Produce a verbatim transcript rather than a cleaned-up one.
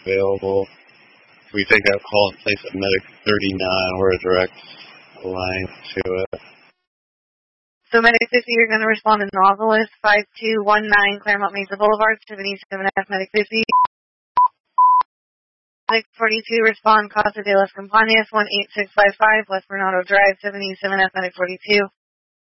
available. We take that call and place at Medic thirty-nine or a direct line to it. So Medic fifty, you're going to respond to Novelist five two one nine Claremont Mesa Boulevard, seventy-seven F Medic fifty. Medic forty-two, respond Casa de las Campañas, one eight six five five West Bernardo Drive, seventy-seven F Medic forty-two.